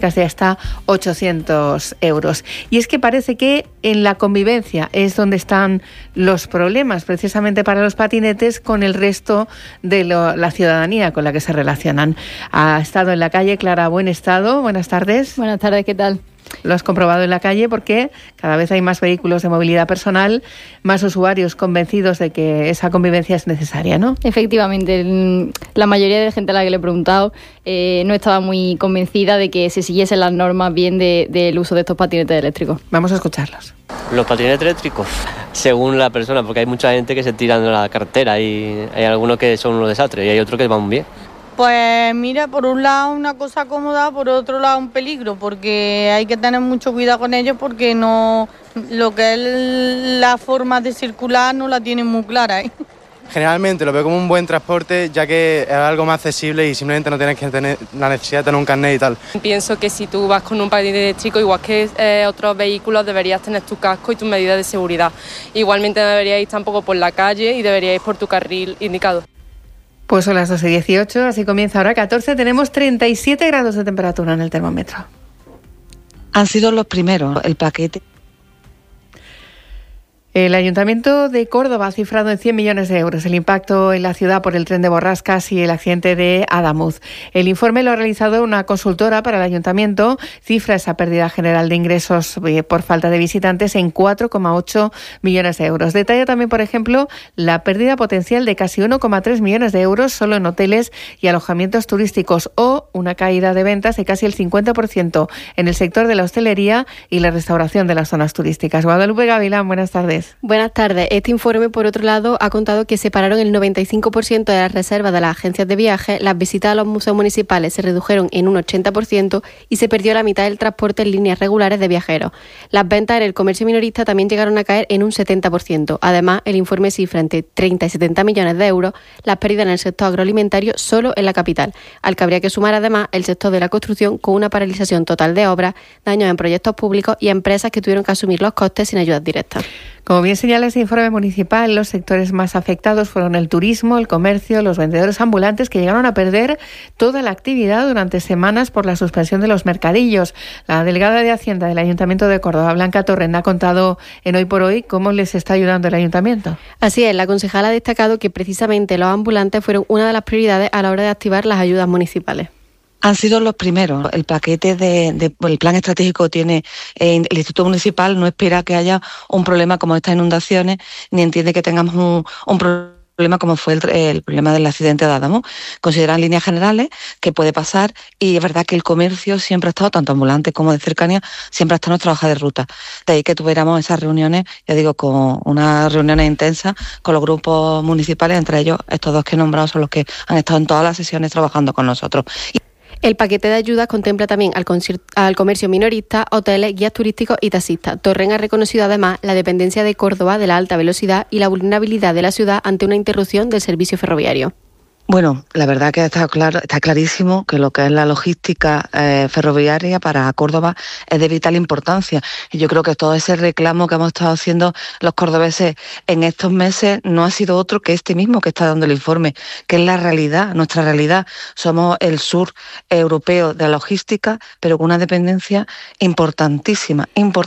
de hasta 800 euros. Y es que parece que en la convivencia es donde están los problemas, precisamente para los patinetes, con el resto de la ciudadanía con la que se relacionan. Ha estado en la calle Clara Buenestado. Buenas tardes. Buenas tardes, ¿qué tal? Lo has comprobado en la calle porque cada vez hay más vehículos de movilidad personal, más usuarios convencidos de que esa convivencia es necesaria, ¿no? Efectivamente, la mayoría de gente a la que le he preguntado no estaba muy convencida de que se siguiesen las normas bien del uso de estos patinetes eléctricos. Vamos a escucharlos. Los patinetes eléctricos, según la persona, porque hay mucha gente que se tira de la carretera y hay algunos que son unos desastres y hay otros que van bien. Pues mira, por un lado una cosa cómoda, por otro lado un peligro, porque hay que tener mucho cuidado con ellos porque no, lo que es la forma de circular no la tienen muy clara, ¿eh? Generalmente lo veo como un buen transporte, ya que es algo más accesible y simplemente no tienes que tener la necesidad de tener un carnet y tal. Pienso que si tú vas con un patinete eléctrico, igual que otros vehículos, deberías tener tu casco y tus medidas de seguridad. Igualmente deberías ir tampoco por la calle y deberías ir por tu carril indicado. Pues son las 12:18, así comienza ahora 14. Tenemos 37 grados de temperatura en el termómetro. Han sido los primeros, el paquete. El Ayuntamiento de Córdoba ha cifrado en 100 millones de euros el impacto en la ciudad por el tren de Borrascas y el accidente de Adamuz. El informe lo ha realizado una consultora para el Ayuntamiento, cifra esa pérdida general de ingresos por falta de visitantes en 4,8 millones de euros. Detalla también, por ejemplo, la pérdida potencial de casi 1,3 millones de euros solo en hoteles y alojamientos turísticos o una caída de ventas de casi el 50% en el sector de la hostelería y la restauración de las zonas turísticas. Guadalupe Gavilán, buenas tardes. Buenas tardes. Este informe, por otro lado, ha contado que separaron el 95% de las reservas de las agencias de viaje, las visitas a los museos municipales se redujeron en un 80% y se perdió la mitad del transporte en líneas regulares de viajeros. Las ventas en el comercio minorista también llegaron a caer en un 70%. Además, el informe cifra entre 30 y 70 millones de euros las pérdidas en el sector agroalimentario solo en la capital, al que habría que sumar además el sector de la construcción con una paralización total de obras, daños en proyectos públicos y empresas que tuvieron que asumir los costes sin ayudas directas. Como bien señala este informe municipal, los sectores más afectados fueron el turismo, el comercio, los vendedores ambulantes, que llegaron a perder toda la actividad durante semanas por la suspensión de los mercadillos. La delegada de Hacienda del Ayuntamiento de Córdoba, Blanca Torrent, ha contado en Hoy por Hoy cómo les está ayudando el Ayuntamiento. Así es, la concejala ha destacado que precisamente los ambulantes fueron una de las prioridades a la hora de activar las ayudas municipales. Han sido los primeros. El paquete el plan estratégico tiene el Instituto Municipal, no espera que haya un problema como estas inundaciones, ni entiende que tengamos un problema como fue el problema del accidente de Adamuz. Consideran líneas generales que puede pasar y es verdad que el comercio siempre ha estado, tanto ambulante como de cercanía, siempre ha estado en nuestra hoja de ruta. De ahí que tuviéramos esas reuniones, ya digo, con unas reuniones intensas con los grupos municipales, entre ellos estos dos que he nombrado son los que han estado en todas las sesiones trabajando con nosotros. El paquete de ayudas contempla también al comercio minorista, hoteles, guías turísticos y taxistas. Torrent ha reconocido además la dependencia de Córdoba de la alta velocidad y la vulnerabilidad de la ciudad ante una interrupción del servicio ferroviario. Bueno, la verdad que está clarísimo que lo que es la logística ferroviaria para Córdoba es de vital importancia. Y yo creo que todo ese reclamo que hemos estado haciendo los cordobeses en estos meses no ha sido otro que este mismo que está dando el informe, que es la realidad, nuestra realidad. Somos el sur europeo de la logística, pero con una dependencia importantísima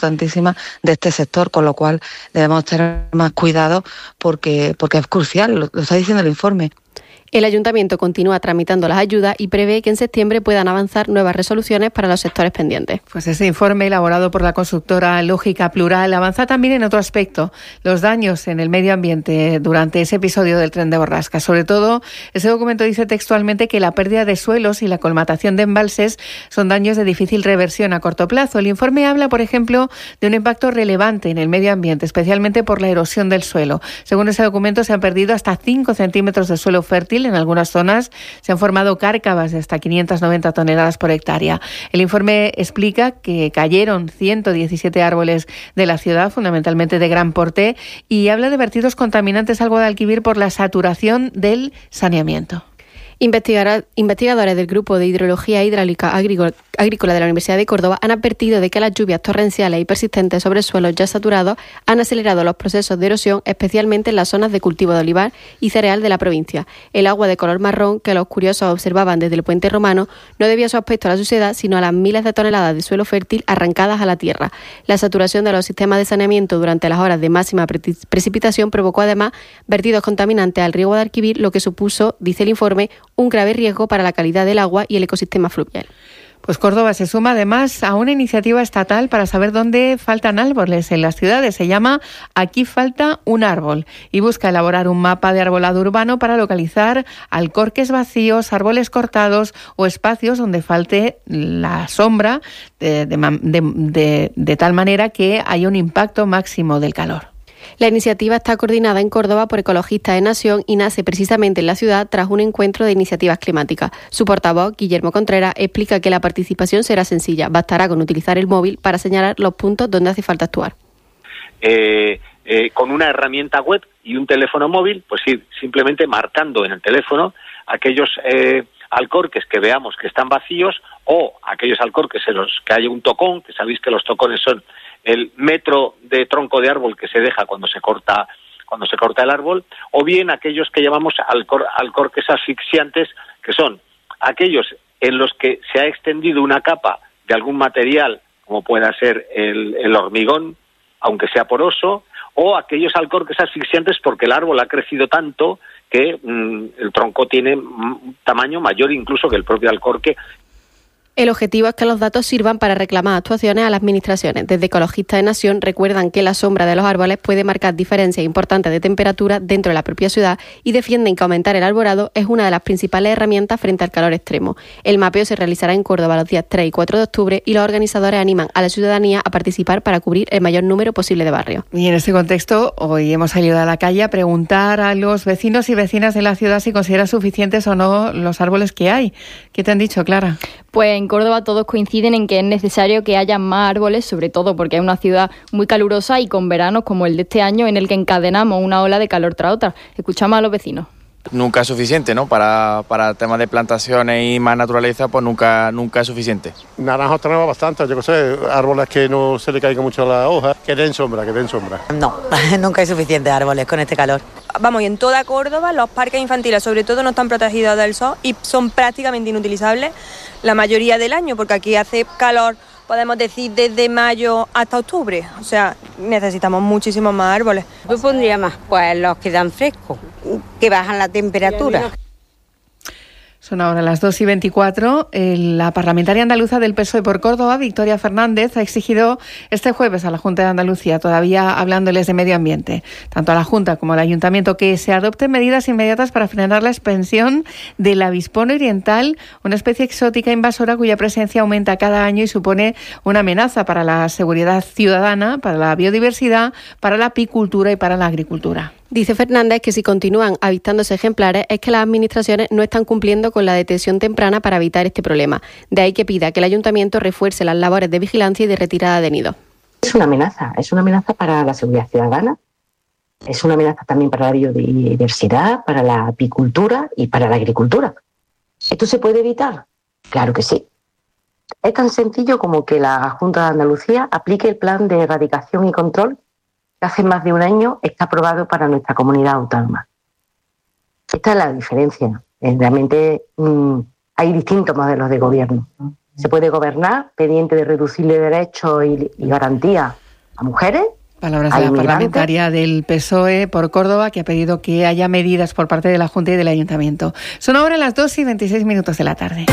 de este sector, con lo cual debemos tener más cuidado porque es crucial, lo está diciendo el informe. El Ayuntamiento continúa tramitando las ayudas y prevé que en septiembre puedan avanzar nuevas resoluciones para los sectores pendientes. Pues ese informe elaborado por la consultora Lógica Plural avanza también en otro aspecto, los daños en el medio ambiente durante ese episodio del tren de Borrascas. Sobre todo, ese documento dice textualmente que la pérdida de suelos y la colmatación de embalses son daños de difícil reversión a corto plazo. El informe habla, por ejemplo, de un impacto relevante en el medio ambiente, especialmente por la erosión del suelo. Según ese documento, se han perdido hasta 5 centímetros de suelo fértil. En algunas zonas se han formado cárcavas de hasta 590 toneladas por hectárea. El informe explica que cayeron 117 árboles de la ciudad, fundamentalmente de gran porte, y habla de vertidos contaminantes al Guadalquivir por la saturación del saneamiento. Investigadores del Grupo de Hidrología Hidráulica Agrícola de la Universidad de Córdoba han advertido de que las lluvias torrenciales y persistentes sobre suelos ya saturados han acelerado los procesos de erosión, especialmente en las zonas de cultivo de olivar y cereal de la provincia. El agua de color marrón que los curiosos observaban desde el puente romano no debía su aspecto a la suciedad, sino a las miles de toneladas de suelo fértil arrancadas a la tierra. La saturación de los sistemas de saneamiento durante las horas de máxima precipitación provocó además vertidos contaminantes al río Guadalquivir, lo que supuso, dice el informe, un grave riesgo para la calidad del agua y el ecosistema fluvial. Pues Córdoba se suma además a una iniciativa estatal para saber dónde faltan árboles en las ciudades. Se llama Aquí falta un árbol y busca elaborar un mapa de arbolado urbano para localizar alcorques vacíos, árboles cortados o espacios donde falte la sombra de tal manera que haya un impacto máximo del calor. La iniciativa está coordinada en Córdoba por Ecologistas de Nación y nace precisamente en la ciudad tras un encuentro de iniciativas climáticas. Su portavoz, Guillermo Contreras, explica que la participación será sencilla. Bastará con utilizar el móvil para señalar los puntos donde hace falta actuar. Con una herramienta web y un teléfono móvil, pues ir simplemente marcando en el teléfono aquellos alcorques que veamos que están vacíos o aquellos alcorques en los que hay un tocón, que sabéis que los tocones son el metro de tronco de árbol que se deja cuando se corta el árbol, o bien aquellos que llamamos alcorques asfixiantes, que son aquellos en los que se ha extendido una capa de algún material, como pueda ser el hormigón, aunque sea poroso, o aquellos alcorques asfixiantes porque el árbol ha crecido tanto que el tronco tiene un tamaño mayor incluso que el propio alcorque. El objetivo es que los datos sirvan para reclamar actuaciones a las administraciones. Desde Ecologistas de Nación recuerdan que la sombra de los árboles puede marcar diferencias importantes de temperatura dentro de la propia ciudad y defienden que aumentar el arbolado es una de las principales herramientas frente al calor extremo. El mapeo se realizará en Córdoba los días 3 y 4 de octubre y los organizadores animan a la ciudadanía a participar para cubrir el mayor número posible de barrios. Y en este contexto, hoy hemos salido a la calle a preguntar a los vecinos y vecinas de la ciudad si consideran suficientes o no los árboles que hay. ¿Qué te han dicho, Clara? Pues en Córdoba todos coinciden en que es necesario que haya más árboles, sobre todo porque es una ciudad muy calurosa y con veranos como el de este año en el que encadenamos una ola de calor tras otra. Escuchamos a los vecinos. Nunca es suficiente, ¿no? Para temas de plantaciones y más naturaleza, pues nunca es suficiente. Naranjos tenemos bastante, yo qué sé, árboles que no se le caiga mucho la hoja, que den sombra. No, nunca hay suficientes árboles con este calor. Vamos, y en toda Córdoba los parques infantiles sobre todo no están protegidos del sol y son prácticamente inutilizables la mayoría del año, porque aquí hace calor, podemos decir, desde mayo hasta octubre. O sea, necesitamos muchísimos más árboles. Yo pondría más, pues los que dan fresco, que bajan la temperatura. Son ahora las 2:24. La parlamentaria andaluza del PSOE por Córdoba, Victoria Fernández, ha exigido este jueves a la Junta de Andalucía, todavía hablándoles de medio ambiente, tanto a la Junta como al Ayuntamiento, que se adopten medidas inmediatas para frenar la expansión del avispón oriental, una especie exótica invasora cuya presencia aumenta cada año y supone una amenaza para la seguridad ciudadana, para la biodiversidad, para la apicultura y para la agricultura. Dice Fernández que si continúan avistándose ejemplares es que las administraciones no están cumpliendo con la detección temprana para evitar este problema. De ahí que pida que el Ayuntamiento refuerce las labores de vigilancia y de retirada de nidos. Es una amenaza para la seguridad ciudadana, es una amenaza también para la biodiversidad, para la apicultura y para la agricultura. ¿Esto se puede evitar? Claro que sí. Es tan sencillo como que la Junta de Andalucía aplique el plan de erradicación y control que hace más de un año está aprobado para nuestra comunidad autónoma. Esta es la diferencia. Realmente hay distintos modelos de gobierno. Se puede gobernar pendiente de reducirle derechos y garantías a mujeres. Palabras de la parlamentaria del PSOE por Córdoba, que ha pedido que haya medidas por parte de la Junta y del Ayuntamiento. Son ahora las 2:26 de la tarde.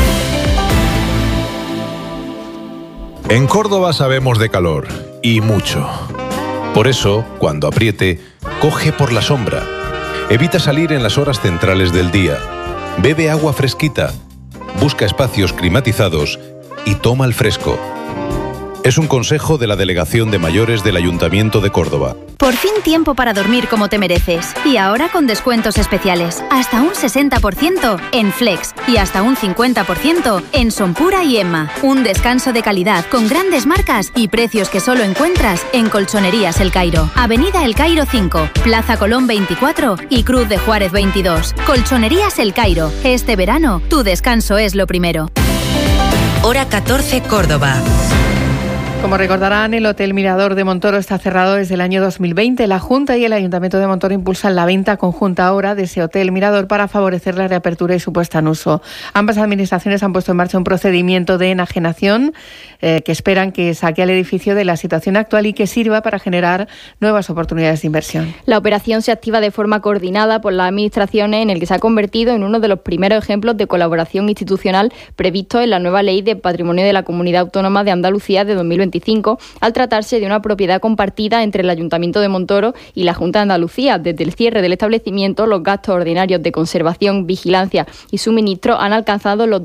En Córdoba sabemos de calor, y mucho. Por eso, cuando apriete, coge por la sombra. Evita salir en las horas centrales del día. Bebe agua fresquita. Busca espacios climatizados y toma el fresco. Es un consejo de la Delegación de Mayores del Ayuntamiento de Córdoba. Por fin tiempo para dormir como te mereces. Y ahora con descuentos especiales. Hasta un 60% en Flex y hasta un 50% en Sonpura y Emma. Un descanso de calidad con grandes marcas y precios que solo encuentras en Colchonerías El Cairo. Avenida El Cairo 5, Plaza Colón 24 y Cruz de Juárez 22. Colchonerías El Cairo. Este verano, tu descanso es lo primero. Hora 14, Córdoba. Como recordarán, el Hotel Mirador de Montoro está cerrado desde el año 2020. La Junta y el Ayuntamiento de Montoro impulsan la venta conjunta ahora de ese Hotel Mirador para favorecer la reapertura y su puesta en uso. Ambas administraciones han puesto en marcha un procedimiento de enajenación que esperan que saque al edificio de la situación actual y que sirva para generar nuevas oportunidades de inversión. La operación se activa de forma coordinada por las administraciones, en el que se ha convertido en uno de los primeros ejemplos de colaboración institucional previsto en la nueva Ley de Patrimonio de la Comunidad Autónoma de Andalucía de 2025, al tratarse de una propiedad compartida entre el Ayuntamiento de Montoro y la Junta de Andalucía. Desde el cierre del establecimiento, los gastos ordinarios de conservación, vigilancia y suministro han alcanzado los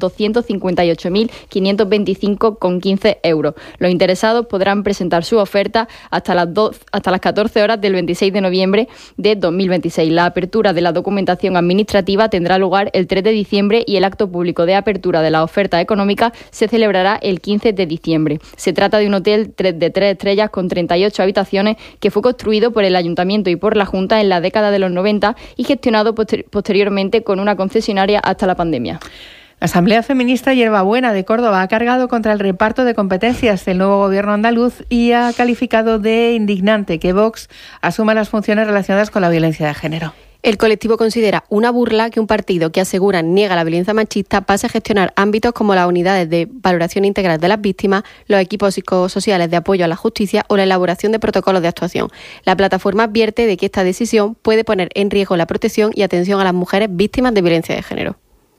258.525,15 euros. Los interesados podrán presentar su oferta hasta las 14 horas del 26 de noviembre de 2026. La apertura de la documentación administrativa tendrá lugar el 3 de diciembre y el acto público de apertura de la oferta económica se celebrará el 15 de diciembre. Se trata de un hotel de 3 estrellas con 38 habitaciones que fue construido por el Ayuntamiento y por la Junta en la década de los 90 y gestionado posteriormente con una concesionaria hasta la pandemia. La Asamblea Feminista Hierbabuena de Córdoba ha cargado contra el reparto de competencias del nuevo gobierno andaluz y ha calificado de indignante que Vox asuma las funciones relacionadas con la violencia de género. El colectivo considera una burla que un partido que aseguran niega la violencia machista pase a gestionar ámbitos como las unidades de valoración integral de las víctimas, los equipos psicosociales de apoyo a la justicia o la elaboración de protocolos de actuación. La plataforma advierte de que esta decisión puede poner en riesgo la protección y atención a las mujeres víctimas de violencia de género.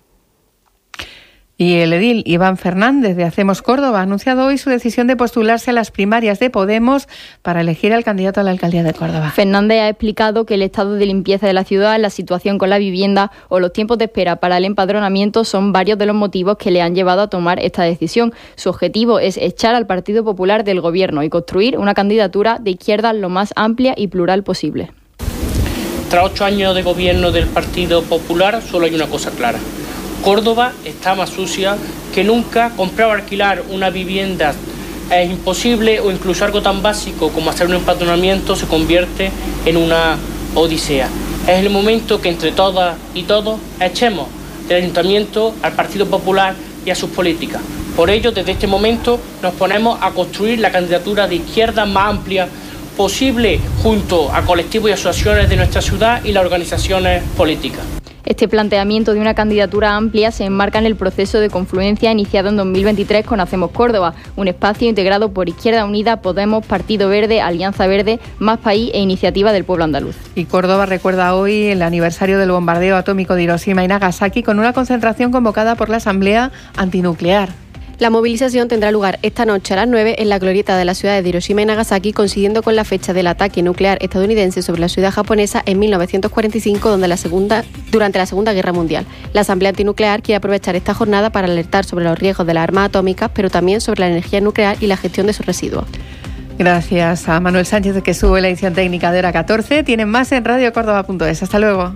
Y el edil Iván Fernández de Hacemos Córdoba ha anunciado hoy su decisión de postularse a las primarias de Podemos para elegir al candidato a la alcaldía de Córdoba. Fernández ha explicado que el estado de limpieza de la ciudad, la situación con la vivienda o los tiempos de espera para el empadronamiento son varios de los motivos que le han llevado a tomar esta decisión. Su objetivo es echar al Partido Popular del gobierno y construir una candidatura de izquierda lo más amplia y plural posible. Tras 8 años de gobierno del Partido Popular, solo hay una cosa clara. Córdoba está más sucia que nunca. Comprar o alquilar una vivienda es imposible, o incluso algo tan básico como hacer un empadronamiento se convierte en una odisea. Es el momento que entre todas y todos echemos del Ayuntamiento al Partido Popular y a sus políticas. Por ello, desde este momento nos ponemos a construir la candidatura de izquierda más amplia posible junto a colectivos y asociaciones de nuestra ciudad y las organizaciones políticas. Este planteamiento de una candidatura amplia se enmarca en el proceso de confluencia iniciado en 2023 con Hacemos Córdoba, un espacio integrado por Izquierda Unida, Podemos, Partido Verde, Alianza Verde, Más País e Iniciativa del Pueblo Andaluz. Y Córdoba recuerda hoy el aniversario del bombardeo atómico de Hiroshima y Nagasaki con una concentración convocada por la Asamblea Antinuclear. La movilización tendrá lugar esta noche a las 9 en la glorieta de las ciudades de Hiroshima y Nagasaki, coincidiendo con la fecha del ataque nuclear estadounidense sobre la ciudad japonesa en 1945, durante la Segunda Guerra Mundial. La Asamblea Antinuclear quiere aprovechar esta jornada para alertar sobre los riesgos de las armas atómicas, pero también sobre la energía nuclear y la gestión de sus residuos. Gracias a Manuel Sánchez, que sube la edición técnica de Hora 14. Tienen más en radiocórdoba.es. Hasta luego.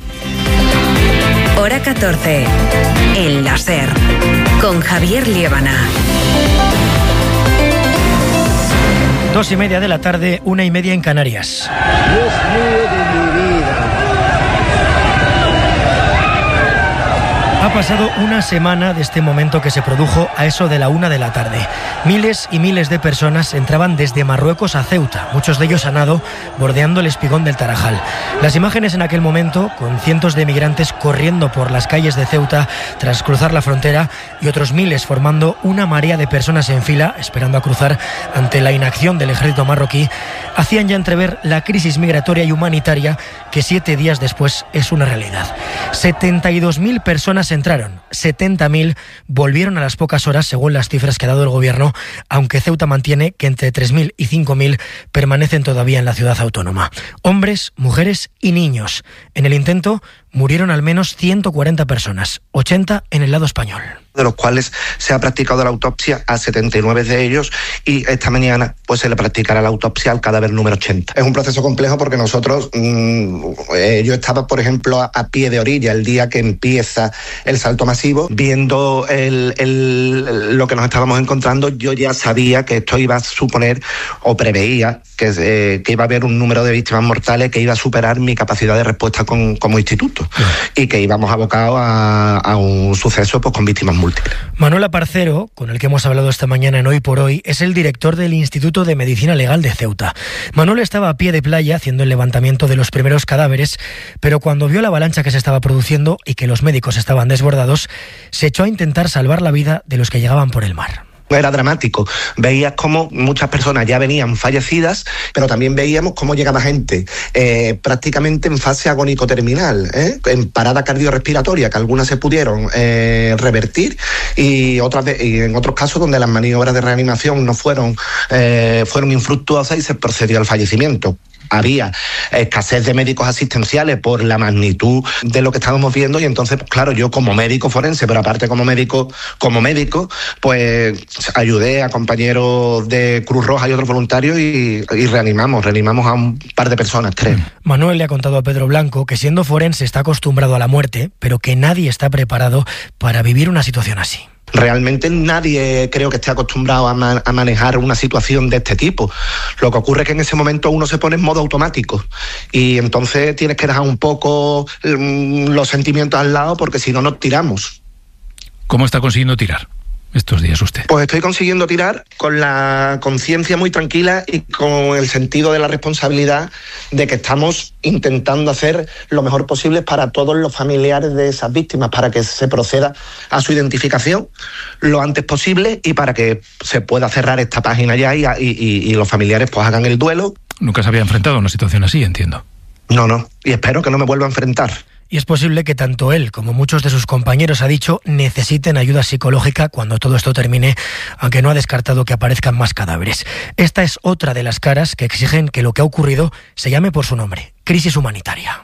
Hora 14. El láser. Con Javier Liébana. 2:30 de la tarde, 1:30 en Canarias. Dios mío de mi vida. Ha pasado una semana de este momento que se produjo a eso de la 1 de la tarde. Miles y miles de personas entraban desde Marruecos a Ceuta, muchos de ellos a nado, bordeando el espigón del Tarajal. Las imágenes en aquel momento, con cientos de migrantes corriendo por las calles de Ceuta tras cruzar la frontera y otros miles formando una marea de personas en fila esperando a cruzar ante la inacción del ejército marroquí, hacían ya entrever la crisis migratoria y humanitaria que 7 días después es una realidad. 72.000 personas entraron, 70.000 volvieron a las pocas horas según las cifras que ha dado el gobierno, aunque Ceuta mantiene que entre 3.000 y 5.000 permanecen todavía en la ciudad autónoma. Hombres, mujeres y niños, en el intento murieron al menos 140 personas, 80 en el lado español. De los cuales se ha practicado la autopsia a 79 de ellos y esta mañana pues se le practicará la autopsia al cadáver número 80. Es un proceso complejo porque nosotros, yo estaba por ejemplo a pie de orilla el día que empieza el salto masivo, viendo lo que nos estábamos encontrando. Yo ya sabía que esto iba a suponer, o preveía, que iba a haber un número de víctimas mortales que iba a superar mi capacidad de respuesta como instituto y que íbamos abocados a un suceso pues con víctimas múltiples. Manuel Aparcero, con el que hemos hablado esta mañana en Hoy por Hoy, es el director del Instituto de Medicina Legal de Ceuta. Manuel estaba a pie de playa haciendo el levantamiento de los primeros cadáveres, pero cuando vio la avalancha que se estaba produciendo y que los médicos estaban desbordados, se echó a intentar salvar la vida de los que llegaban por el mar. Era dramático. Veías cómo muchas personas ya venían fallecidas, pero también veíamos cómo llegaba gente prácticamente en fase agónico-terminal, en parada cardiorrespiratoria, que algunas se pudieron revertir y en otros casos donde las maniobras de reanimación no fueron infructuosas y se procedió al fallecimiento. Había escasez de médicos asistenciales por la magnitud de lo que estábamos viendo y entonces, pues, claro, yo como médico forense, pero aparte como médico, pues ayudé a compañeros de Cruz Roja y otros voluntarios y reanimamos a un par de personas, 3. Manuel le ha contado a Pedro Blanco que siendo forense está acostumbrado a la muerte, pero que nadie está preparado para vivir una situación así. Realmente nadie creo que esté acostumbrado a manejar una situación de este tipo. Lo que ocurre es que en ese momento uno se pone en modo automático y entonces tienes que dejar un poco los sentimientos al lado porque si no nos tiramos. ¿Cómo está consiguiendo tirar estos días usted? Pues estoy consiguiendo tirar con la conciencia muy tranquila y con el sentido de la responsabilidad de que estamos intentando hacer lo mejor posible para todos los familiares de esas víctimas, para que se proceda a su identificación lo antes posible y para que se pueda cerrar esta página ya y los familiares pues hagan el duelo. Nunca se había enfrentado a una situación así, entiendo. No, y espero que no me vuelva a enfrentar. Y es posible que tanto él como muchos de sus compañeros, ha dicho, necesiten ayuda psicológica cuando todo esto termine, aunque no ha descartado que aparezcan más cadáveres. Esta es otra de las caras que exigen que lo que ha ocurrido se llame por su nombre: crisis humanitaria.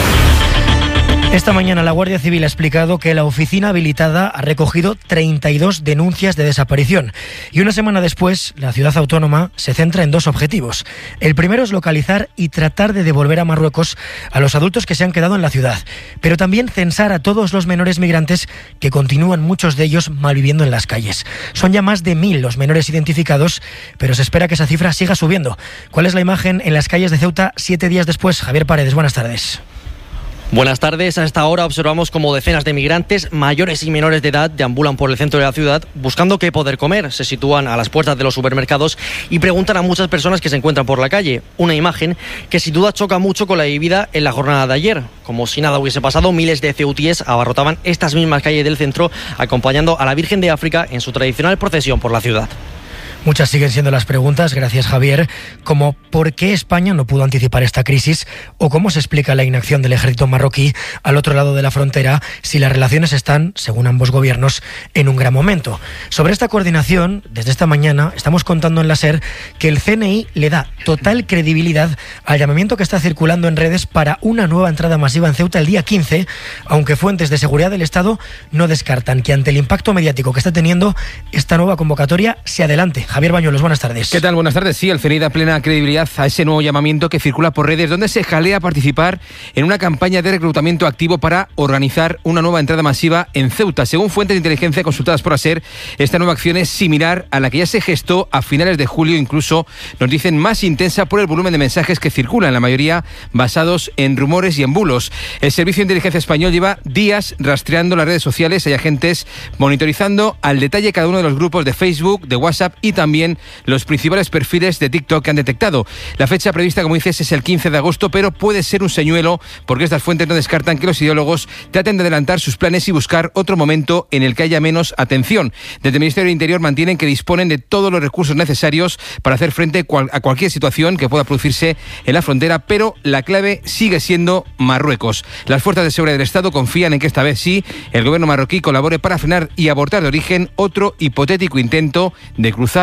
Esta mañana la Guardia Civil ha explicado que la oficina habilitada ha recogido 32 denuncias de desaparición y una semana después la ciudad autónoma se centra en 2 objetivos. El primero es localizar y tratar de devolver a Marruecos a los adultos que se han quedado en la ciudad, pero también censar a todos los menores migrantes que continúan, muchos de ellos, malviviendo en las calles. Son ya más de 1000 los menores identificados, pero se espera que esa cifra siga subiendo. ¿Cuál es la imagen en las calles de Ceuta 7 días después? Javier Paredes, buenas tardes. Buenas tardes. A esta hora observamos como decenas de migrantes, mayores y menores de edad, deambulan por el centro de la ciudad buscando qué poder comer. Se sitúan a las puertas de los supermercados y preguntan a muchas personas que se encuentran por la calle. Una imagen que sin duda choca mucho con la vivida en la jornada de ayer. Como si nada hubiese pasado, miles de ceutíes abarrotaban estas mismas calles del centro acompañando a la Virgen de África en su tradicional procesión por la ciudad. Muchas siguen siendo las preguntas, gracias Javier, como ¿por qué España no pudo anticipar esta crisis? O ¿cómo se explica la inacción del ejército marroquí al otro lado de la frontera si las relaciones están, según ambos gobiernos, en un gran momento? Sobre esta coordinación, desde esta mañana estamos contando en la SER que el CNI le da total credibilidad al llamamiento que está circulando en redes para una nueva entrada masiva en Ceuta el día 15, aunque fuentes de seguridad del Estado no descartan que ante el impacto mediático que está teniendo esta nueva convocatoria se adelante. Javier Bañuelos, buenas tardes. ¿Qué tal? Buenas tardes. Sí, el CNI da plena credibilidad a ese nuevo llamamiento que circula por redes, donde se jalea participar en una campaña de reclutamiento activo para organizar una nueva entrada masiva en Ceuta. Según fuentes de inteligencia consultadas por ASER, esta nueva acción es similar a la que ya se gestó a finales de julio, incluso nos dicen más intensa por el volumen de mensajes que circulan, la mayoría basados en rumores y en bulos. El Servicio de Inteligencia Español lleva días rastreando las redes sociales. Hay agentes monitorizando al detalle cada uno de los grupos de Facebook, de WhatsApp y también los principales perfiles de TikTok que han detectado. La fecha prevista, como dices, es el 15 de agosto, pero puede ser un señuelo porque estas fuentes no descartan que los ideólogos traten de adelantar sus planes y buscar otro momento en el que haya menos atención. Desde el Ministerio del Interior mantienen que disponen de todos los recursos necesarios para hacer frente a cualquier situación que pueda producirse en la frontera, pero la clave sigue siendo Marruecos. Las fuerzas de seguridad del Estado confían en que esta vez sí el gobierno marroquí colabore para frenar y abortar de origen otro hipotético intento de cruzar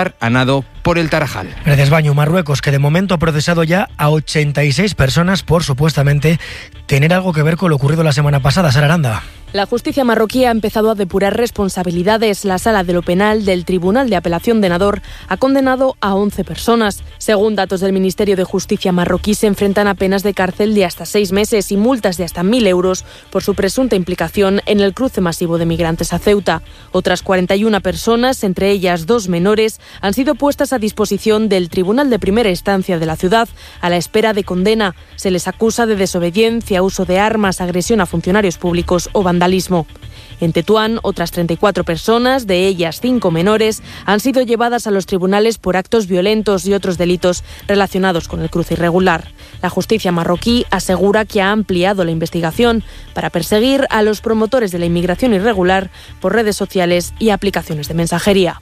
cruzar a nado por el Tarajal. Gracias, Baño. Marruecos, que de momento ha procesado ya a 86 personas por supuestamente tener algo que ver con lo ocurrido la semana pasada. Sara Aranda. La justicia marroquí ha empezado a depurar responsabilidades. La Sala de lo Penal del Tribunal de Apelación de Nador ha condenado a 11 personas. Según datos del Ministerio de Justicia marroquí, se enfrentan a penas de cárcel de hasta 6 meses y multas de hasta 1.000 euros por su presunta implicación en el cruce masivo de migrantes a Ceuta. Otras 41 personas, entre ellas 2 menores, han sido puestas a disposición del Tribunal de Primera Instancia de la ciudad a la espera de condena. Se les acusa de desobediencia, uso de armas, agresión a funcionarios públicos o vandalismo. En Tetuán, otras 34 personas, de ellas 5 menores, han sido llevadas a los tribunales por actos violentos y otros delitos relacionados con el cruce irregular. La justicia marroquí asegura que ha ampliado la investigación para perseguir a los promotores de la inmigración irregular por redes sociales y aplicaciones de mensajería.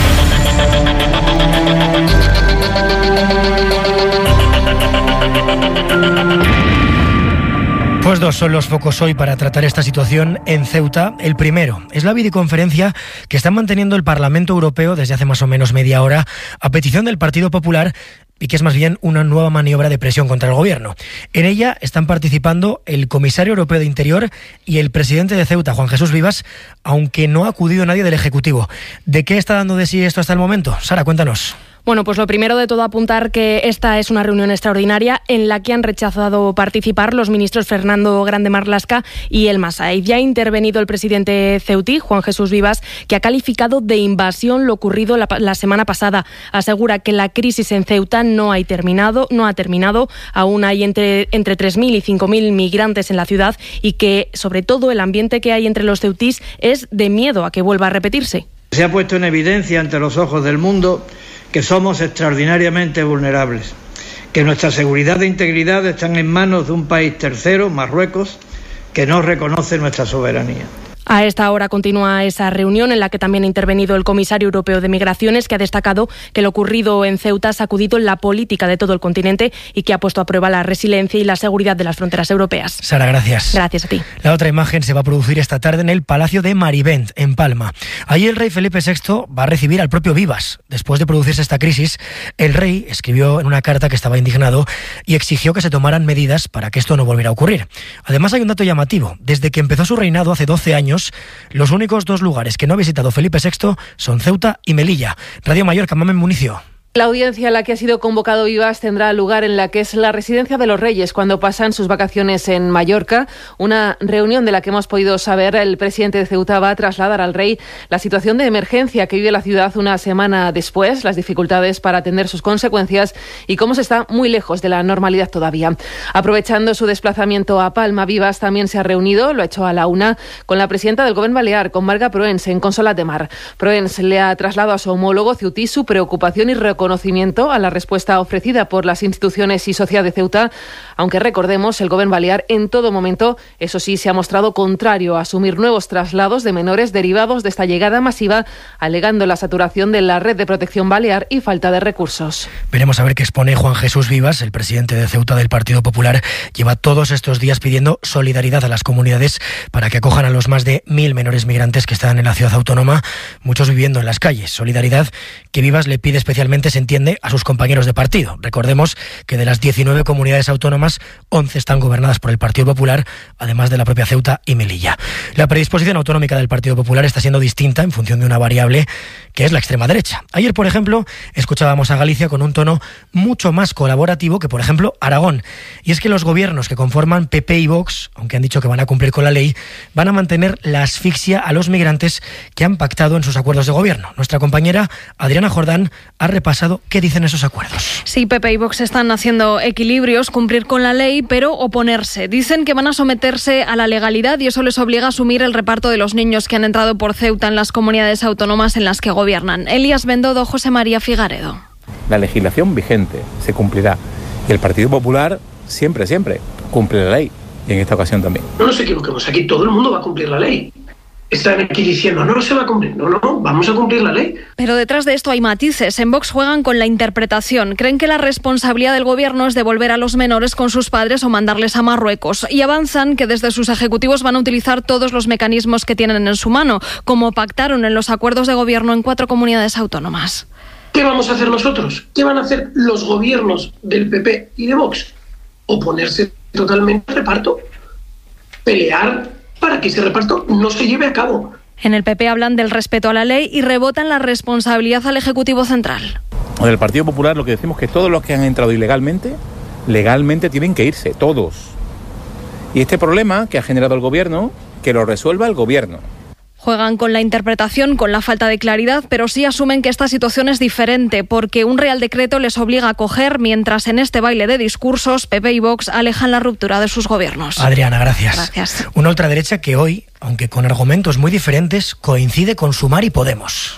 Pues 2 son los focos hoy para tratar esta situación en Ceuta. El primero es la videoconferencia que está manteniendo el Parlamento Europeo desde hace más o menos media hora a petición del Partido Popular y que es más bien una nueva maniobra de presión contra el gobierno. En ella están participando el comisario europeo de Interior y el presidente de Ceuta, Juan Jesús Vivas, aunque no ha acudido nadie del Ejecutivo. ¿De qué está dando de sí esto hasta el momento? Sara, cuéntanos. Bueno, pues lo primero de todo apuntar que esta es una reunión extraordinaria en la que han rechazado participar los ministros Fernando Grande Marlaska y El Massaid. Ya ha intervenido el presidente ceutí, Juan Jesús Vivas, que ha calificado de invasión lo ocurrido la semana pasada. Asegura que la crisis en Ceuta no ha terminado. Aún hay entre 3.000 y 5.000 migrantes en la ciudad y que, sobre todo, el ambiente que hay entre los ceutís es de miedo a que vuelva a repetirse. Se ha puesto en evidencia ante los ojos del mundo que somos extraordinariamente vulnerables, que nuestra seguridad e integridad están en manos de un país tercero, Marruecos, que no reconoce nuestra soberanía. A esta hora continúa esa reunión en la que también ha intervenido el comisario europeo de Migraciones, que ha destacado que lo ocurrido en Ceuta ha sacudido la política de todo el continente y que ha puesto a prueba la resiliencia y la seguridad de las fronteras europeas. Sara, gracias. Gracias a ti. La otra imagen se va a producir esta tarde en el Palacio de Marivent, en Palma. Allí el rey Felipe VI va a recibir al propio Vivas. Después de producirse esta crisis, el rey escribió en una carta que estaba indignado y exigió que se tomaran medidas para que esto no volviera a ocurrir. Además, hay un dato llamativo. Desde que empezó su reinado hace 12 años, los únicos 2 lugares que no ha visitado Felipe VI son Ceuta y Melilla. Radio Mallorca, Mamen Municio. La audiencia a la que ha sido convocado Vivas tendrá lugar en la que es la residencia de los Reyes cuando pasan sus vacaciones en Mallorca. Una reunión de la que hemos podido saber, el presidente de Ceuta va a trasladar al rey la situación de emergencia que vive la ciudad una semana después, las dificultades para atender sus consecuencias y cómo se está muy lejos de la normalidad todavía. Aprovechando su desplazamiento a Palma, Vivas también se ha reunido, lo ha hecho a la 1, con la presidenta del Gobierno Balear, con Marga Proens, en Consolat de Mar. Proens le ha trasladado a su homólogo ceutí su preocupación y reconocimiento a la respuesta ofrecida por las instituciones y sociedad de Ceuta, aunque recordemos, el Gobierno Balear en todo momento, eso sí, se ha mostrado contrario a asumir nuevos traslados de menores derivados de esta llegada masiva, alegando la saturación de la red de protección balear y falta de recursos. Veremos a ver qué expone Juan Jesús Vivas, el presidente de Ceuta del Partido Popular. Lleva todos estos días pidiendo solidaridad a las comunidades para que acojan a los más de 1.000 menores migrantes que están en la ciudad autónoma, muchos viviendo en las calles. Solidaridad que Vivas le pide especialmente, se entiende, a sus compañeros de partido. Recordemos que de las 19 comunidades autónomas, 11 están gobernadas por el Partido Popular, además de la propia Ceuta y Melilla. La predisposición autonómica del Partido Popular está siendo distinta en función de una variable que es la extrema derecha. Ayer, por ejemplo, escuchábamos a Galicia con un tono mucho más colaborativo que, por ejemplo, Aragón. Y es que los gobiernos que conforman PP y Vox, aunque han dicho que van a cumplir con la ley, van a mantener la asfixia a los migrantes que han pactado en sus acuerdos de gobierno. Nuestra compañera Adriana Jordán ha repasado qué dicen esos acuerdos. Sí, PP y Vox están haciendo equilibrios, cumplir con la ley, pero oponerse. Dicen que van a someterse a la legalidad y eso les obliga a asumir el reparto de los niños que han entrado por Ceuta en las comunidades autónomas en las que gobiernan. Elías Bendodo, José María Figaredo. La legislación vigente se cumplirá y el Partido Popular siempre cumple la ley y en esta ocasión también. No nos equivoquemos, aquí todo el mundo va a cumplir la ley. Están aquí diciendo, no se va a cumplir. No, vamos a cumplir la ley. Pero detrás de esto hay matices. En Vox juegan con la interpretación. Creen que la responsabilidad del gobierno es devolver a los menores con sus padres o mandarles a Marruecos. Y avanzan que desde sus ejecutivos van a utilizar todos los mecanismos que tienen en su mano, como pactaron en los acuerdos de gobierno en 4 comunidades autónomas. ¿Qué vamos a hacer nosotros? ¿Qué van a hacer los gobiernos del PP y de Vox? Oponerse totalmente al reparto. Pelear para que ese reparto no se lleve a cabo. En el PP hablan del respeto a la ley y rebotan la responsabilidad al Ejecutivo Central. Del Partido Popular lo que decimos es que todos los que han entrado ilegalmente, legalmente tienen que irse, todos. Y este problema que ha generado el Gobierno, que lo resuelva el Gobierno. Juegan con la interpretación, con la falta de claridad, pero sí asumen que esta situación es diferente, porque un Real Decreto les obliga a acoger, mientras en este baile de discursos, PP y Vox alejan la ruptura de sus gobiernos. Adriana, gracias. Gracias. Una ultraderecha que hoy, aunque con argumentos muy diferentes, coincide con Sumar y Podemos.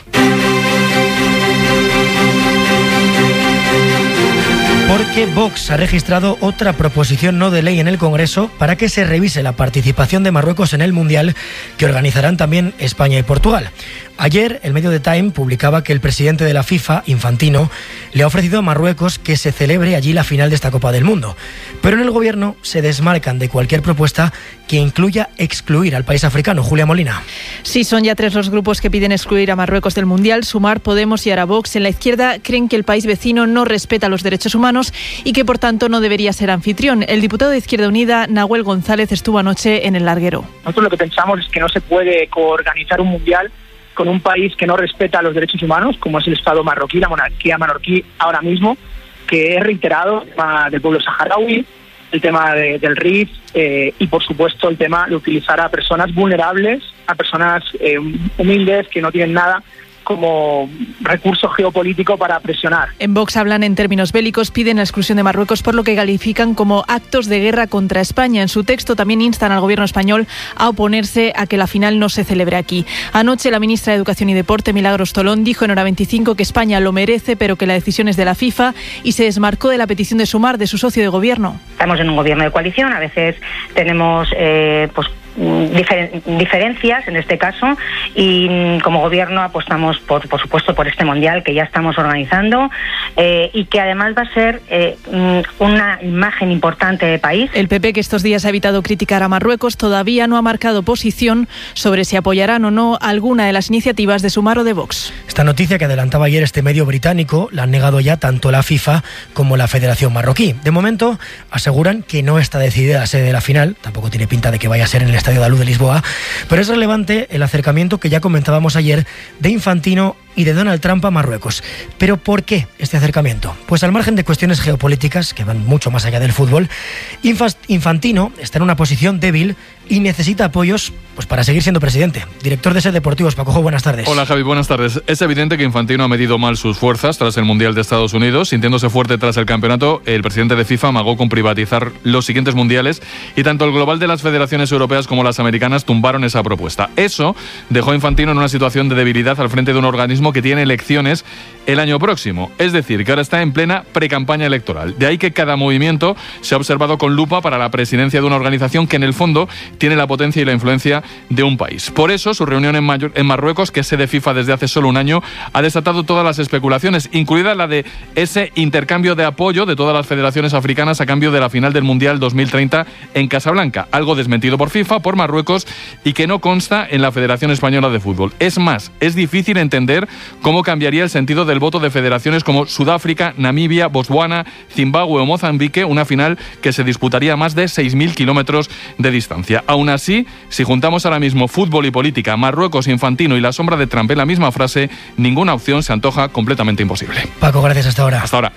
Porque Vox ha registrado otra proposición no de ley en el Congreso para que se revise la participación de Marruecos en el Mundial, que organizarán también España y Portugal. Ayer, el medio The Time publicaba que el presidente de la FIFA, Infantino, le ha ofrecido a Marruecos que se celebre allí la final de esta Copa del Mundo. Pero en el Gobierno se desmarcan de cualquier propuesta que incluya excluir al país africano. Julia Molina. Sí, son ya 3 los grupos que piden excluir a Marruecos del Mundial: Sumar, Podemos y ahora Vox. En la izquierda creen que el país vecino no respeta los derechos humanos y que por tanto no debería ser anfitrión. El diputado de Izquierda Unida, Nahuel González, estuvo anoche en el Larguero. Nosotros lo que pensamos es que no se puede coorganizar un Mundial con un país que no respeta los derechos humanos, como es el Estado marroquí, la monarquía marroquí ahora mismo, que es reiterado el tema del pueblo saharaui, el tema del RIF y, por supuesto, el tema de utilizar a personas vulnerables, a personas humildes que no tienen nada como recurso geopolítico para presionar. En Vox hablan en términos bélicos, piden la exclusión de Marruecos por lo que califican como actos de guerra contra España. En su texto también instan al gobierno español a oponerse a que la final no se celebre aquí. Anoche la ministra de Educación y Deporte, Milagros Tolón, dijo en Hora 25 que España lo merece, pero que la decisión es de la FIFA, y se desmarcó de la petición de Sumar, de su socio de gobierno. Estamos en un gobierno de coalición, a veces tenemos diferencias en este caso, y como gobierno apostamos por supuesto por este mundial que ya estamos organizando y que además va a ser una imagen importante de país. El PP, que estos días ha evitado criticar a Marruecos, todavía no ha marcado posición sobre si apoyarán o no alguna de las iniciativas de Sumar o de Vox. Esta noticia que adelantaba ayer este medio británico la han negado ya tanto la FIFA como la Federación Marroquí. De momento aseguran que no está decidida la sede de la final, tampoco tiene pinta de que vaya a ser en el Estadio da Luz de Lisboa, pero es relevante el acercamiento que ya comentábamos ayer de Infantino y de Donald Trump a Marruecos. ¿Pero por qué este acercamiento? Pues al margen de cuestiones geopolíticas que van mucho más allá del fútbol, Infantino está en una posición débil y necesita apoyos pues para seguir siendo presidente. Director de SER Deportivos, Paco Jo, buenas tardes. Hola Javi, buenas tardes. Es evidente que Infantino ha medido mal sus fuerzas tras el Mundial de Estados Unidos. Sintiéndose fuerte tras el campeonato, el presidente de FIFA amagó con privatizar los siguientes mundiales y tanto el global de las federaciones europeas como las americanas tumbaron esa propuesta. Eso dejó a Infantino en una situación de debilidad al frente de un organismo que tiene elecciones el año próximo. Es decir, que ahora está en plena precampaña electoral. De ahí que cada movimiento se ha observado con lupa para la presidencia de una organización que en el fondo tiene la potencia y la influencia de un país. Por eso, su reunión en Marruecos, que es sede FIFA desde hace solo un año, ha desatado todas las especulaciones, incluida la de ese intercambio de apoyo de todas las federaciones africanas a cambio de la final del Mundial 2030 en Casablanca, algo desmentido por FIFA, por Marruecos y que no consta en la Federación Española de Fútbol. Es más, es difícil entender cómo cambiaría el sentido del voto de federaciones como Sudáfrica, Namibia, Botswana, Zimbabue o Mozambique, una final que se disputaría a más de 6.000 kilómetros de distancia. Aún así, si juntamos ahora mismo fútbol y política, Marruecos, Infantino y la sombra de Trump en la misma frase, ninguna opción se antoja completamente imposible. Paco, gracias, hasta ahora. Hasta ahora.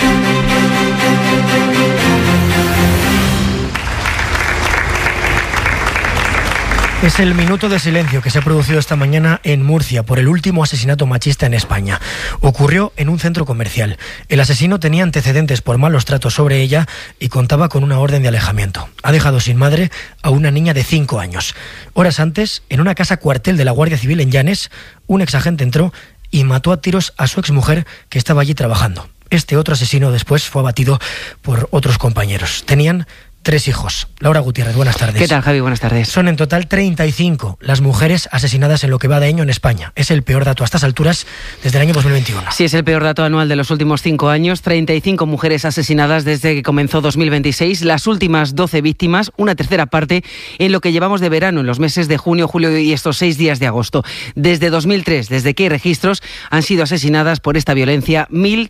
Es el minuto de silencio que se ha producido esta mañana en Murcia por el último asesinato machista en España. Ocurrió en un centro comercial. El asesino tenía antecedentes por malos tratos sobre ella y contaba con una orden de alejamiento. Ha dejado sin madre a una niña de 5 años. Horas antes, en una casa cuartel de la Guardia Civil en Llanes, un exagente entró y mató a tiros a su exmujer que estaba allí trabajando. Este otro asesino después fue abatido por otros compañeros. Tenían 3 hijos. Laura Gutiérrez, buenas tardes. ¿Qué tal, Javi? Buenas tardes. Son en total 35 las mujeres asesinadas en lo que va de año en España. Es el peor dato a estas alturas desde el año 2021. Sí, es el peor dato anual de los últimos 5 años. 35 mujeres asesinadas desde que comenzó 2026. Las últimas 12 víctimas, una tercera parte en lo que llevamos de verano, en los meses de junio, julio y estos 6 días de agosto. Desde 2003, desde que hay registros, han sido asesinadas por esta violencia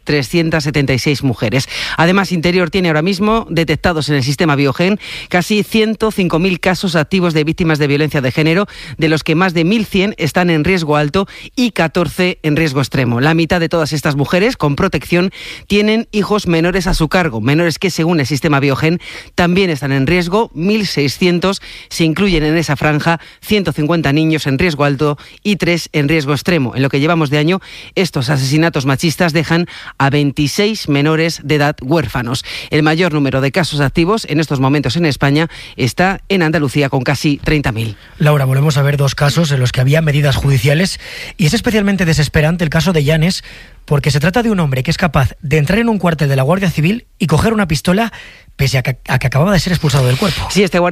1.376 mujeres. Además, Interior tiene ahora mismo detectados en el sistema Biogen casi 105.000 casos activos de víctimas de violencia de género, de los que más de 1.100 están en riesgo alto y 14 en riesgo extremo. La mitad de todas estas mujeres con protección tienen hijos menores a su cargo, menores que según el sistema Biogen también están en riesgo. 1.600 se incluyen en esa franja, 150 niños en riesgo alto y 3 en riesgo extremo. En lo que llevamos de año, estos asesinatos machistas dejan a 26 menores de edad huérfanos. El mayor número de casos activos en estos momentos en España está en Andalucía con casi 30.000. Laura, volvemos a ver 2 casos en los que había medidas judiciales y es especialmente desesperante el caso de Llanes, porque se trata de un hombre que es capaz de entrar en un cuartel de la Guardia Civil y coger una pistola pese a que acababa de ser expulsado del cuerpo. Sí, este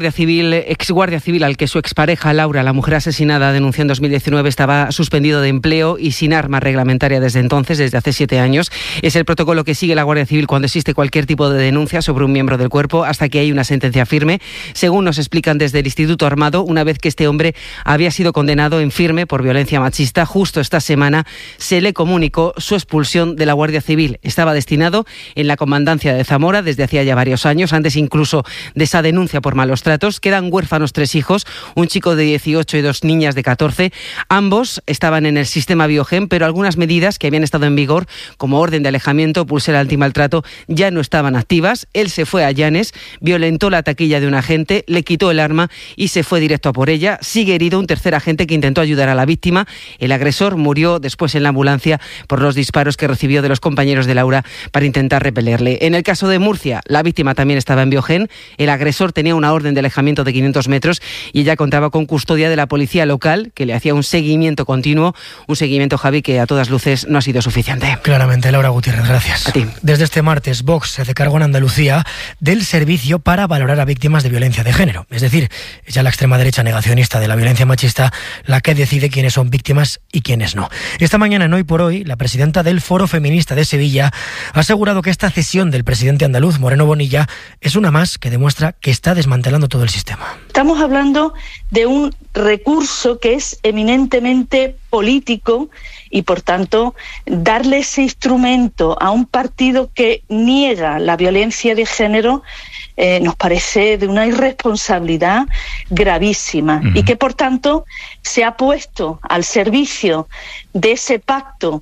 ex guardia civil al que su expareja Laura, la mujer asesinada, denunció en 2019, estaba suspendido de empleo y sin arma reglamentaria desde entonces, desde hace 7 años. Es el protocolo que sigue la Guardia Civil cuando existe cualquier tipo de denuncia sobre un miembro del cuerpo hasta que hay una sentencia firme. Según nos explican desde el Instituto Armado, una vez que este hombre había sido condenado en firme por violencia machista, justo esta semana se le comunicó su expulsión de la Guardia Civil. Estaba destinado en la comandancia de Zamora desde hacía ya varios años, antes incluso de esa denuncia por malos tratos. Quedan huérfanos 3 hijos, un chico de 18 y 2 niñas de 14. Ambos estaban en el sistema Biogen, pero algunas medidas que habían estado en vigor, como orden de alejamiento, pulsera antimaltrato, ya no estaban activas. Él se fue a Llanes, violentó la taquilla de un agente, le quitó el arma y se fue directo a por ella. Sigue herido un tercer agente que intentó ayudar a la víctima. El agresor murió después en la ambulancia por los disparos que recibió de los compañeros de Laura para intentar repelerle. En el caso de Murcia, la víctima también estaba en Biogen. El agresor tenía una orden de alejamiento de 500 metros y ella contaba con custodia de la policía local, que le hacía un seguimiento continuo, un seguimiento, Javi, que a todas luces no ha sido suficiente. Claramente, Laura Gutiérrez, gracias. A ti. Desde este martes, Vox se hace cargo en Andalucía del servicio para valorar a víctimas de violencia de género. Es decir, es ya la extrema derecha negacionista de la violencia machista la que decide quiénes son víctimas y quiénes no. Esta mañana, en Hoy por Hoy, la presidenta del Foro Feminista de Sevilla ha asegurado que esta cesión del presidente andaluz, Moreno Bonilla, es una más que demuestra que está desmantelando todo el sistema. Estamos hablando de un recurso que es eminentemente político y, por tanto, darle ese instrumento a un partido que niega la violencia de género nos parece de una irresponsabilidad gravísima y que, por tanto, se ha puesto al servicio de ese pacto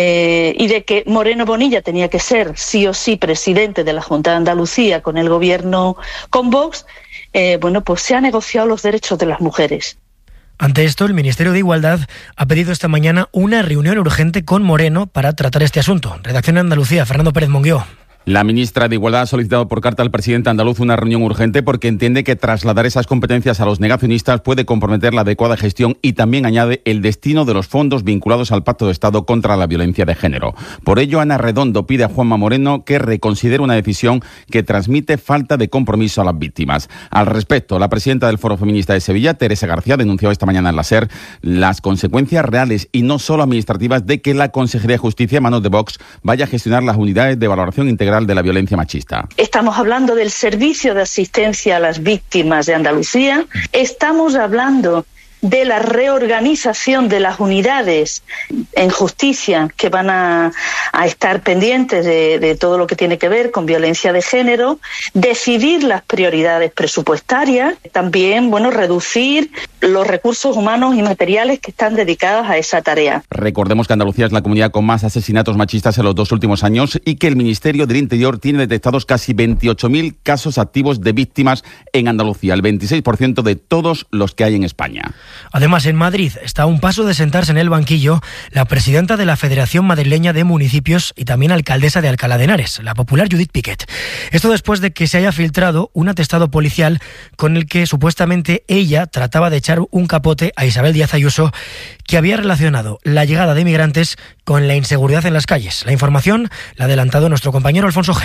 y de que Moreno Bonilla tenía que ser sí o sí presidente de la Junta de Andalucía con el gobierno con Vox. Pues se han negociado los derechos de las mujeres. Ante esto, el Ministerio de Igualdad ha pedido esta mañana una reunión urgente con Moreno para tratar este asunto. Redacción en Andalucía, Fernando Pérez Monguió. La ministra de Igualdad ha solicitado por carta al presidente andaluz una reunión urgente porque entiende que trasladar esas competencias a los negacionistas puede comprometer la adecuada gestión y también añade el destino de los fondos vinculados al Pacto de Estado contra la violencia de género. Por ello, Ana Redondo pide a Juanma Moreno que reconsidere una decisión que transmite falta de compromiso a las víctimas. Al respecto, la presidenta del Foro Feminista de Sevilla, Teresa García, denunció esta mañana en la SER las consecuencias reales y no solo administrativas de que la Consejería de Justicia, en manos de Vox, vaya a gestionar las unidades de valoración integral de la violencia machista. Estamos hablando del Servicio de Asistencia a las Víctimas de Andalucía, estamos hablando de la reorganización de las unidades en justicia que van a estar pendientes de todo lo que tiene que ver con violencia de género, decidir las prioridades presupuestarias, también reducir los recursos humanos y materiales que están dedicados a esa tarea. Recordemos que Andalucía es la comunidad con más asesinatos machistas en los 2 últimos años y que el Ministerio del Interior tiene detectados casi 28.000 casos activos de víctimas en Andalucía, el 26% de todos los que hay en España. Además, en Madrid está a un paso de sentarse en el banquillo la presidenta de la Federación Madrileña de Municipios y también alcaldesa de Alcalá de Henares, la popular Judith Piquet. Esto después de que se haya filtrado un atestado policial con el que supuestamente ella trataba de echar un capote a Isabel Díaz Ayuso, que había relacionado la llegada de migrantes con la inseguridad en las calles. La información la ha adelantado nuestro compañero Alfonso Gea.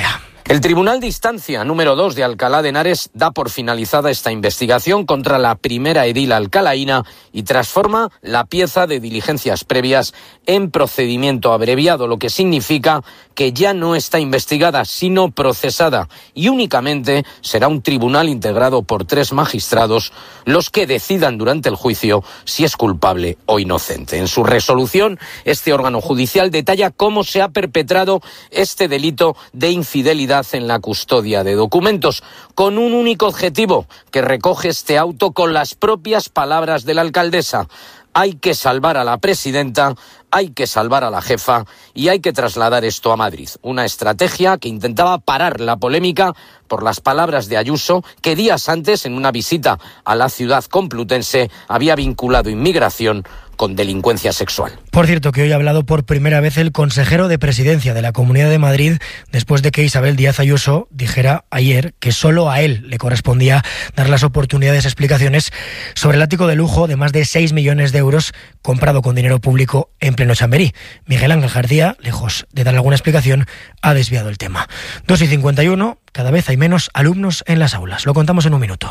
El Tribunal de Instancia número 2 de Alcalá de Henares da por finalizada esta investigación contra la primera edil alcalaína y transforma la pieza de diligencias previas en procedimiento abreviado, lo que significa que ya no está investigada, sino procesada, y únicamente será un tribunal integrado por 3 magistrados los que decidan durante el juicio si es culpable o inocente. En su resolución, este órgano judicial detalla cómo se ha perpetrado este delito de infidelidad en la custodia de documentos, con un único objetivo que recoge este auto con las propias palabras de la alcaldesa: hay que salvar a la presidenta, hay que salvar a la jefa y hay que trasladar esto a Madrid. Una estrategia que intentaba parar la polémica por las palabras de Ayuso, que días antes, en una visita a la ciudad complutense, había vinculado inmigración con delincuencia sexual. Por cierto, que hoy ha hablado por primera vez el consejero de Presidencia de la Comunidad de Madrid, después de que Isabel Díaz Ayuso dijera ayer que solo a él le correspondía dar las oportunidades, explicaciones sobre el ático de lujo de más de 6 millones de euros comprado con dinero público en pleno Chamberí. Miguel Ángel García, lejos de dar alguna explicación, ha desviado el tema. 2:51, cada vez hay menos alumnos en las aulas. Lo contamos en un minuto.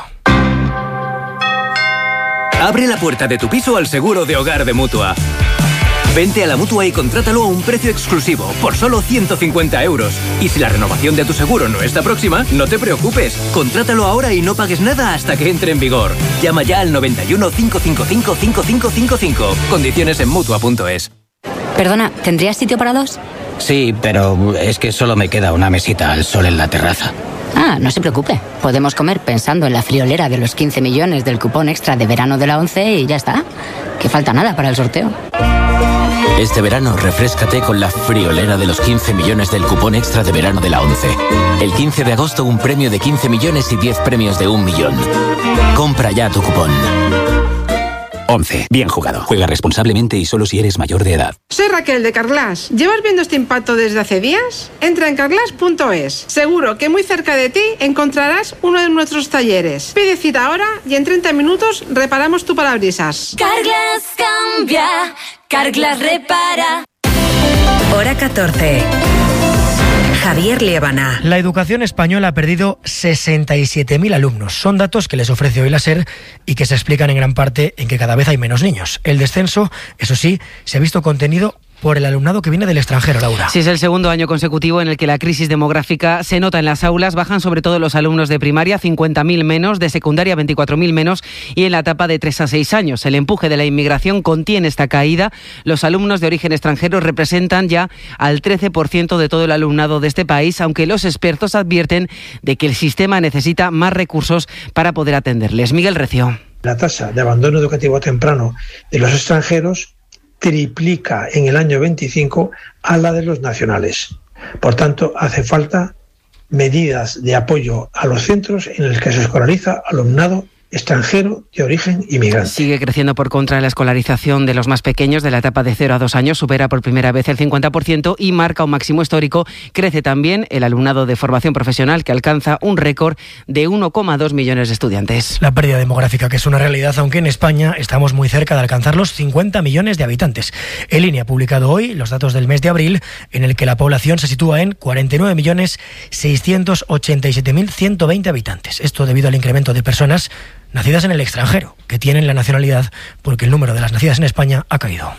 Abre la puerta de tu piso al seguro de hogar de Mutua. Vente a la Mutua y contrátalo a un precio exclusivo, por solo 150 euros. Y si la renovación de tu seguro no está próxima, no te preocupes. Contrátalo ahora y no pagues nada hasta que entre en vigor. Llama ya al 91 555 5555. Condiciones en Mutua.es. Perdona, ¿tendrías sitio para 2? Sí, pero es que solo me queda una mesita al sol en la terraza. Ah, no se preocupe. Podemos comer pensando en la friolera de los 15 millones del cupón extra de verano de la ONCE y ya está. Que falta nada para el sorteo. Este verano, refréscate con la friolera de los 15 millones del cupón extra de verano de la ONCE. El 15 de agosto, un premio de 15 millones y 10 premios de 1 millón. Compra ya tu cupón. 11. Bien jugado. Juega responsablemente y solo si eres mayor de edad. Soy Raquel de Carglass. ¿Llevas viendo este impacto desde hace días? Entra en carglass.es. Seguro que muy cerca de ti encontrarás uno de nuestros talleres. Pide cita ahora y en 30 minutos reparamos tu parabrisas. Carglass cambia, Carglass repara. Hora 14. Javier Liébana. La educación española ha perdido 67.000 alumnos. Son datos que les ofrece hoy la SER y que se explican en gran parte en que cada vez hay menos niños. El descenso, eso sí, se ha visto contenido por el alumnado que viene del extranjero, Laura. Sí, es el segundo año consecutivo en el que la crisis demográfica se nota en las aulas. Bajan sobre todo los alumnos de primaria, 50.000 menos, de secundaria 24.000 menos y en la etapa de 3 a 6 años. El empuje de la inmigración contiene esta caída. Los alumnos de origen extranjero representan ya al 13% de todo el alumnado de este país, aunque los expertos advierten de que el sistema necesita más recursos para poder atenderles. Miguel Recio. La tasa de abandono educativo temprano de los extranjeros triplica en el año 25 a la de los nacionales. Por tanto, hace falta medidas de apoyo a los centros en los que se escolariza alumnado extranjero de origen inmigrante. Sigue creciendo por contra la escolarización de los más pequeños de la etapa de 0 a 2 años, supera por primera vez el 50% y marca un máximo histórico. Crece también el alumnado de formación profesional, que alcanza un récord de 1,2 millones de estudiantes. La pérdida demográfica, que es una realidad, aunque en España estamos muy cerca de alcanzar los 50 millones de habitantes. El INE ha publicado hoy los datos del mes de abril, en el que la población se sitúa en 49.687.120 habitantes. Esto debido al incremento de personas nacidas en el extranjero, que tienen la nacionalidad porque el número de las nacidas en España ha caído.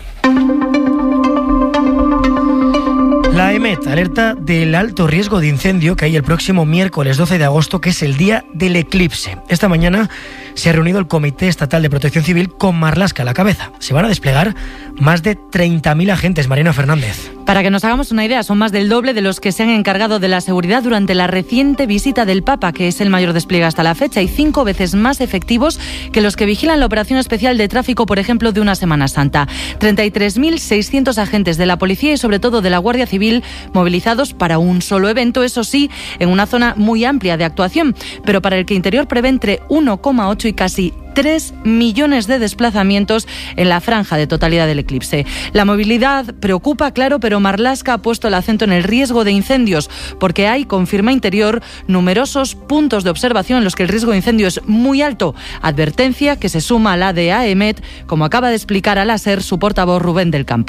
La EMET alerta del alto riesgo de incendio que hay el próximo miércoles 12 de agosto, que es el día del eclipse. Esta mañana se ha reunido el Comité Estatal de Protección Civil con Marlaska a la cabeza. Se van a desplegar más de 30.000 agentes. Mariana Fernández. Para que nos hagamos una idea, son más del doble de los que se han encargado de la seguridad durante la reciente visita del Papa, que es el mayor despliegue hasta la fecha, y 5 veces más efectivos que los que vigilan la operación especial de tráfico, por ejemplo, de una Semana Santa. 33.600 agentes de la policía y sobre todo de la Guardia Civil movilizados para un solo evento, eso sí, en una zona muy amplia de actuación, pero para el que Interior prevé entre 1,8 y casi 3 millones de desplazamientos en la franja de totalidad del eclipse. La movilidad preocupa, claro, pero Marlaska ha puesto el acento en el riesgo de incendios, porque hay, confirma Interior, numerosos puntos de observación en los que el riesgo de incendio es muy alto. Advertencia que se suma a la de AEMET, como acaba de explicar a la SER su portavoz Rubén del Campo.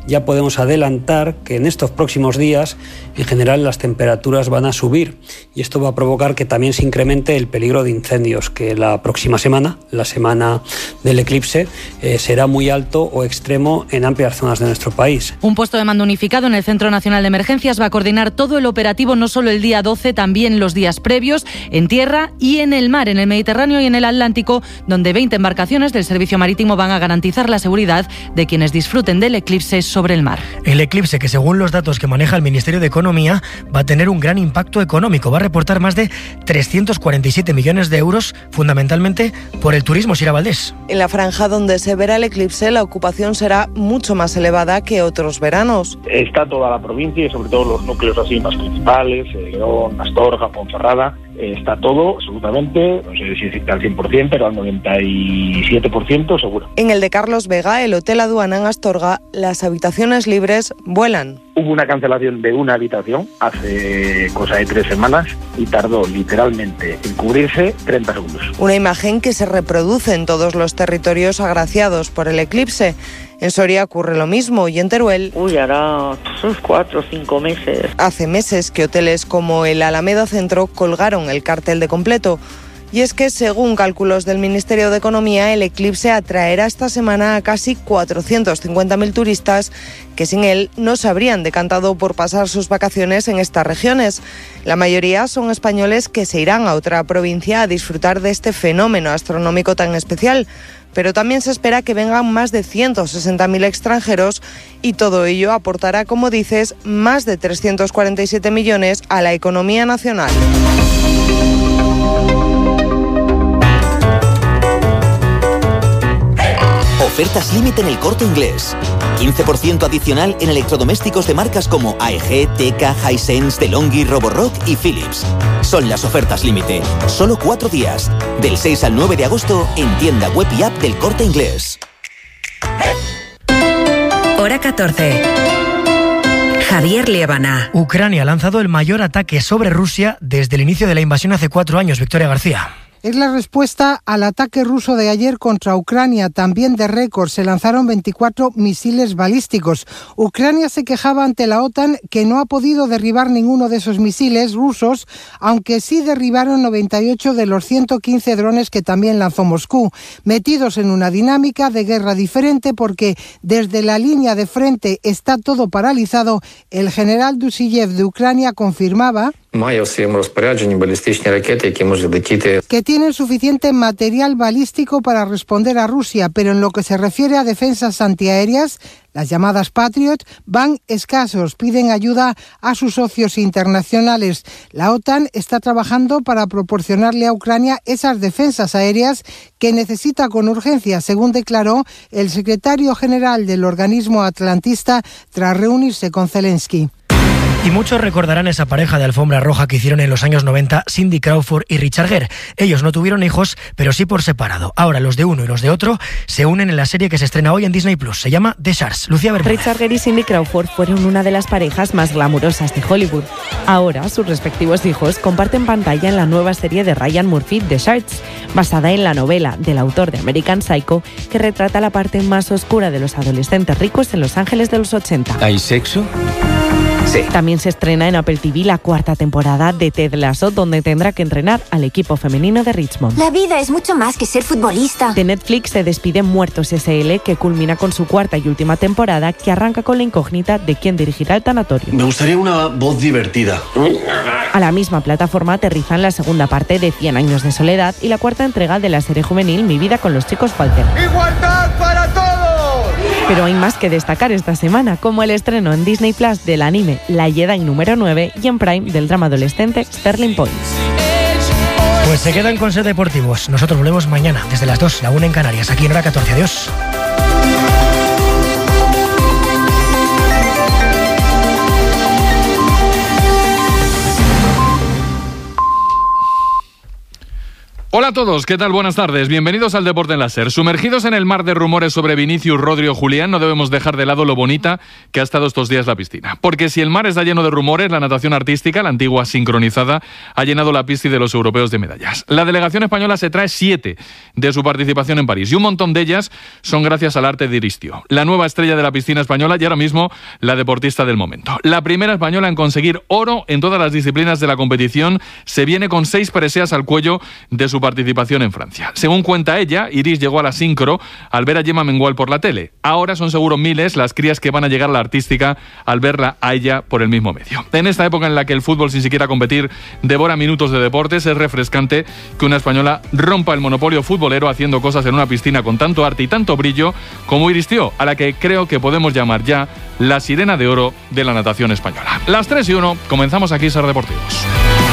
ya podemos adelantar que en estos próximos días, en general, las temperaturas van a subir y esto va a provocar que también se incremente el peligro de incendios, que la próxima semana, la semana del eclipse, será muy alto o extremo en amplias zonas de nuestro país. Un puesto de mando unificado en el Centro Nacional de Emergencias va a coordinar todo el operativo, no solo el día 12, también los días previos, en tierra y en el mar, en el Mediterráneo y en el Atlántico, donde 20 embarcaciones del Servicio Marítimo van a garantizar la seguridad de quienes disfruten del eclipse sobre el mar. El eclipse, que según los datos que maneja el Ministerio de Economía, va a tener un gran impacto económico. Va a reportar más de 347 millones de euros, fundamentalmente por el turismo. Sira Valdés. En la franja donde se verá el eclipse, la ocupación será mucho más elevada que otros veranos. Está toda la provincia y sobre todo los núcleos así más principales, León, Astorga, Ponferrada. Está todo absolutamente, no sé si al 100%, pero al 97% seguro. En el de Carlos Vega, el Hotel Aduana en Astorga, las habitaciones libres vuelan. Hubo una cancelación de una habitación hace cosa de 3 semanas y tardó literalmente en cubrirse 30 segundos. Una imagen que se reproduce en todos los territorios agraciados por el eclipse. En Soria ocurre lo mismo y en Teruel... hará 4 o 5 meses. Hace meses que hoteles como el Alameda Centro colgaron el cartel de completo. Y es que, según cálculos del Ministerio de Economía, el eclipse atraerá esta semana a casi 450.000 turistas que sin él no se habrían decantado por pasar sus vacaciones en estas regiones. La mayoría son españoles que se irán a otra provincia a disfrutar de este fenómeno astronómico tan especial. Pero también se espera que vengan más de 160.000 extranjeros y todo ello aportará, como dices, más de 347 millones a la economía nacional. Ofertas límite en El Corte Inglés. 15% adicional en electrodomésticos de marcas como AEG, Teka, Hisense, DeLonghi, Roborock y Philips. Son las ofertas límite. Solo 4 días. Del 6 al 9 de agosto en tienda web y app del Corte Inglés. Hora 14. Javier Liébana. Ucrania ha lanzado el mayor ataque sobre Rusia desde el inicio de la invasión hace 4 años. Victoria García. Es la respuesta al ataque ruso de ayer contra Ucrania, también de récord. Se lanzaron 24 misiles balísticos. Ucrania se quejaba ante la OTAN que no ha podido derribar ninguno de esos misiles rusos, aunque sí derribaron 98 de los 115 drones que también lanzó Moscú, metidos en una dinámica de guerra diferente porque desde la línea de frente está todo paralizado. El general Dushiyev de Ucrania confirmaba que tienen suficiente material balístico para responder a Rusia, pero en lo que se refiere a defensas antiaéreas, las llamadas Patriot, van escasos. Piden ayuda a sus socios internacionales. La OTAN está trabajando para proporcionarle a Ucrania esas defensas aéreas que necesita con urgencia, según declaró el secretario general del organismo atlantista tras reunirse con Zelensky. Y muchos recordarán esa pareja de alfombra roja que hicieron en los años 90 Cindy Crawford y Richard Gere. Ellos no tuvieron hijos, pero sí por separado. Ahora los de uno y los de otro se unen en la serie que se estrena hoy en Disney Plus. Se llama The Sharks. Lucía Bermúdez. Richard Gere y Cindy Crawford fueron una de las parejas más glamurosas de Hollywood. Ahora sus respectivos hijos comparten pantalla en la nueva serie de Ryan Murphy, The Sharks, basada en la novela del autor de American Psycho, que retrata la parte más oscura de los adolescentes ricos en Los Ángeles de los 80. ¿Hay sexo? Sí. También se estrena en Apple TV la 4ª temporada de Ted Lasso, donde tendrá que entrenar al equipo femenino de Richmond. La vida es mucho más que ser futbolista. De Netflix se despide Muertos S.L., que culmina con su 4ª y última temporada, que arranca con la incógnita de quién dirigirá el tanatorio. Me gustaría una voz divertida. A la misma plataforma aterrizan la segunda parte de 100 años de soledad y la 4ª entrega de la serie juvenil Mi vida con los chicos Walter. ¡Igualdad para todos! Pero hay más que destacar esta semana, como el estreno en Disney Plus del anime La Jedi número 9 y en Prime del drama adolescente Sterling Point. Pues se quedan con Ser Deportivos. Nosotros volvemos mañana desde las 2, la 1 en Canarias, aquí en Hora 14. Adiós. Hola a todos, ¿qué tal? Buenas tardes, bienvenidos al Deporte en la SER. Sumergidos en el mar de rumores sobre Vinicius, Rodri o Julián, no debemos dejar de lado lo bonita que ha estado estos días la piscina. Porque si el mar está lleno de rumores, la natación artística, la antigua sincronizada, ha llenado la pista de los europeos de medallas. La delegación española se trae 7 de su participación en París y un montón de ellas son gracias al arte de Iristio, la nueva estrella de la piscina española y ahora mismo la deportista del momento. La primera española en conseguir oro en todas las disciplinas de la competición, se viene con 6 preseas al cuello de su participación en Francia. Según cuenta ella, Iris llegó a la sincro al ver a Gemma Mengual por la tele. Ahora son seguro miles las crías que van a llegar a la artística al verla a ella por el mismo medio. En esta época en la que el fútbol sin siquiera competir devora minutos de deportes, es refrescante que una española rompa el monopolio futbolero haciendo cosas en una piscina con tanto arte y tanto brillo como Iristio, a la que creo que podemos llamar ya la sirena de oro de la natación española. Las 3:01, comenzamos aquí SER Deportivos.